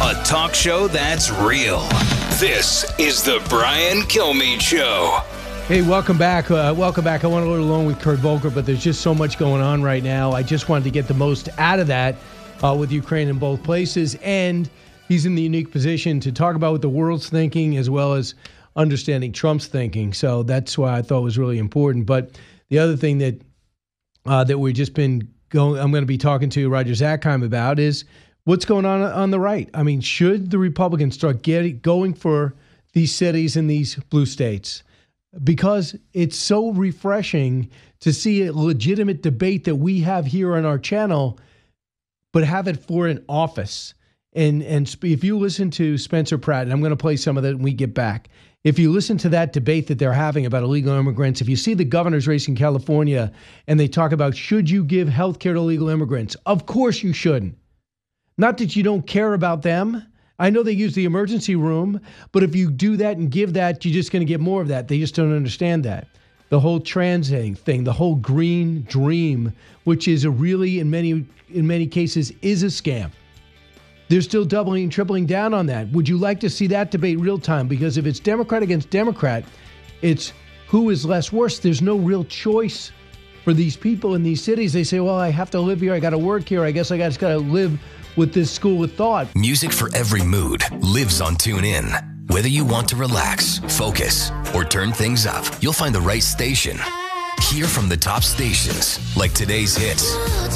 a talk show that's real. This is the Brian Kilmeade Show. Hey, welcome back. Welcome back. I went a little along with Kurt Volker, but there's just so much going on right now. I just wanted to get the most out of that with Ukraine in both places. And he's in the unique position to talk about what the world's thinking as well as understanding Trump's thinking. So that's why I thought it was really important. But the other thing that we've just been going, I'm going to be talking to Roger Zakheim about is what's going on the right. I mean, should the Republicans start going for these cities in these blue states? Because it's so refreshing to see a legitimate debate that we have here on our channel, but have it for an office. And if you listen to Spencer Pratt, and I'm going to play some of that when we get back, if you listen to that debate that they're having about illegal immigrants, if you see the governor's race in California and they talk about should you give health care to illegal immigrants, of course you shouldn't. Not that you don't care about them. I know they use the emergency room, but if you do that and give that, you're just going to get more of that. They just don't understand that. The whole trans thing, the whole green dream, which is a really, in many cases, is a scam. They're still doubling and tripling down on that. Would you like to see that debate real time? Because if it's Democrat against Democrat, it's who is less worse. There's no real choice for these people in these cities. They say, well, I have to live here. I got to work here. I guess I just got to live with this school of thought. Music for every mood lives on TuneIn. Whether you want to relax, focus, or turn things up, you'll find the right station. Hear from the top stations like today's hits,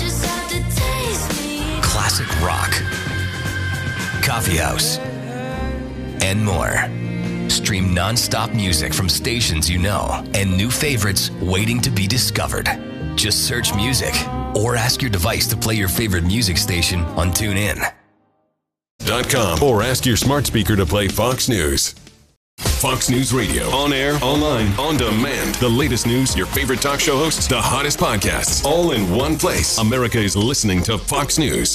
classic rock, coffee house, and more. Stream non-stop music from stations you know and new favorites waiting to be discovered. Just search music or ask your device to play your favorite music station on TuneIn.com or ask your smart speaker to play Fox News. Fox News Radio. On air, online, on demand. The latest news, your favorite talk show hosts, the hottest podcasts, all in one place. America is listening to Fox News.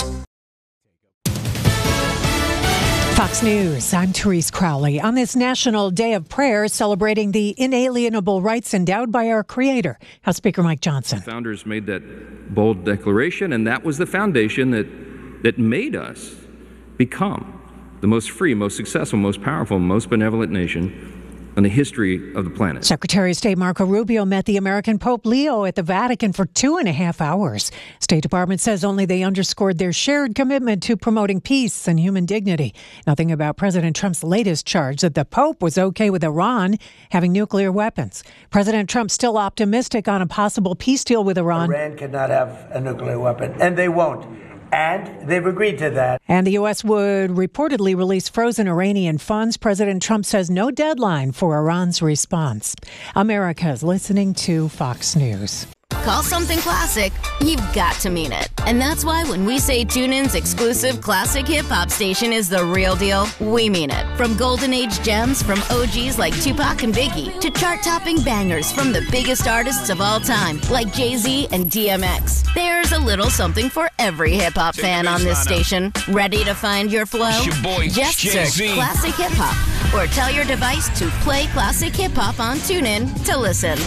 Fox News, I'm Therese Crowley. On this National Day of Prayer, celebrating the inalienable rights endowed by our Creator, House Speaker Mike Johnson. Founders made that bold declaration, and that was the foundation that made us become the most free, most successful, most powerful, most benevolent nation in the history of the planet. Secretary of State Marco Rubio met the American Pope Leo at the Vatican for 2.5 hours. State Department says only they underscored their shared commitment to promoting peace and human dignity. Nothing about President Trump's latest charge that the Pope was okay with Iran having nuclear weapons. President Trump still optimistic on a possible peace deal with Iran. Iran cannot have a nuclear weapon, and they won't. And they've agreed to that. And the U.S. would reportedly release frozen Iranian funds. President Trump says no deadline for Iran's response. America's listening to Fox News. Call something classic, you've got to mean it. And that's why when we say TuneIn's exclusive classic hip-hop station is the real deal, we mean it. From golden age gems from OGs like Tupac and Biggie to chart-topping bangers from the biggest artists of all time like Jay-Z and DMX. There's a little something for every hip-hop fan on this station. Ready to find your flow? It's your boy, just Jay-Z. search Classic Hip-Hop or tell your device to play Classic Hip-Hop on TuneIn to listen.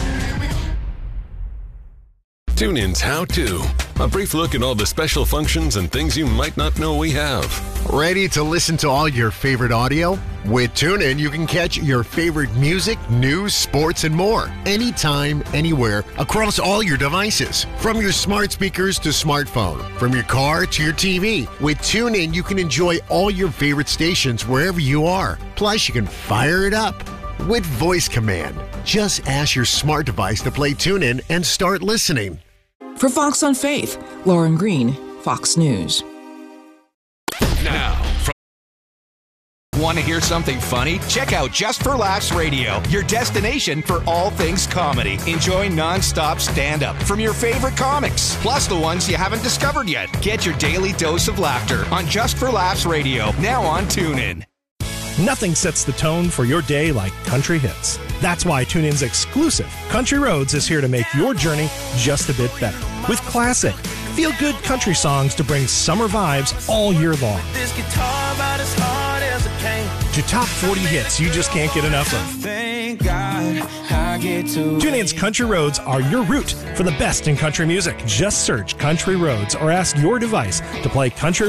TuneIn's How To. A brief look at all the special functions and things you might not know we have. Ready to listen to all your favorite audio? With TuneIn, you can catch your favorite music, news, sports, and more. Anytime, anywhere, across all your devices. From your smart speakers to smartphone. From your car to your TV. With TuneIn, you can enjoy all your favorite stations wherever you are. Plus, you can fire it up with voice command. Just ask your smart device to play TuneIn and start listening. For Fox on Faith, Lauren Green, Fox News. Now, want to hear something funny? Check out Just for Laughs Radio, your destination for all things comedy. Enjoy non-stop stand-up from your favorite comics, plus the ones you haven't discovered yet. Get your daily dose of laughter on Just for Laughs Radio, now on TuneIn. Nothing sets the tone for your day like country hits. That's why TuneIn's exclusive Country Roads is here to make your journey just a bit better. With classic, feel-good country songs to bring summer vibes all year long. This guitar about as hard as it can. To top 40 hits you just can't get enough of. Thank God I get to. TuneIn's Country Roads are your route for the best in country music. Just search Country Roads or ask your device to play Country